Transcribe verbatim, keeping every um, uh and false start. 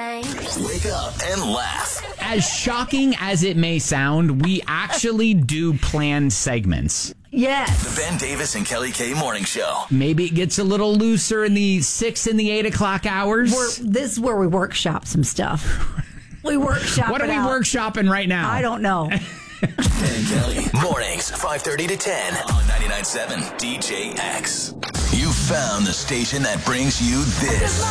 Wake up and laugh. As shocking as it may sound, we actually do plan segments. Yes. The Ben Davis and Kelly K Morning Show. Maybe it gets a little looser in the six and the eight o'clock hours. We're, this is where we workshop some stuff. We workshop What are it we out. workshopping right now? I don't know. Ben and Kelly. Mornings, five thirty to ten on ninety-nine point seven D J X. You found the station that brings you this.